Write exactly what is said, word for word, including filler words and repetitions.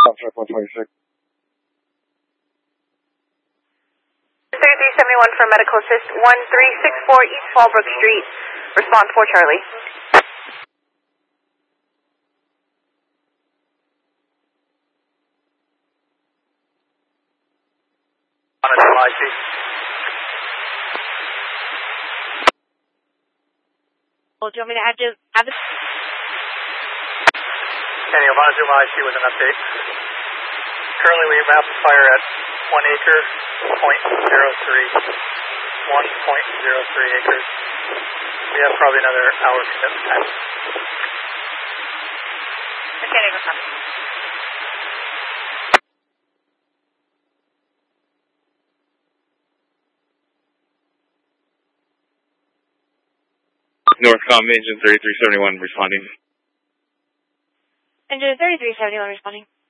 Contract one twenty-six. thirty-three seventy-one for medical assist, one three six four East Fallbrook Street, response for Charlie. On a I C. Well, do you want me to add, to, add the... Kenny, I'm on Zoom I C with an update. Currently we map the fire at one acre, point zero three. one point zero three acres. We have probably another hour commitment time. Okay, go copy. Northcom engine thirty-three seventy-one responding. Engine thirty-three seventy-one responding.